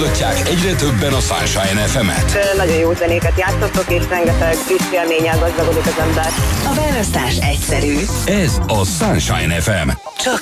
hallgatják egyre többen a Sunshine FM-et. Nagyon jó zenéket játszottok, és rengeteg friss élménnyel gazdagodik az ember. A választás egyszerű. Ez a Sunshine FM. Csak